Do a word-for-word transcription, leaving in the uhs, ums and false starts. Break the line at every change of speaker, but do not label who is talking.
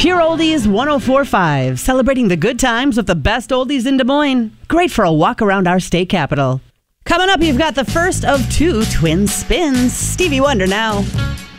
your Oldies one oh four point five, celebrating the good times with the best oldies in Des Moines. Great for a walk around our state capital. Coming up, you've got the first of two twin spins. Stevie Wonder now.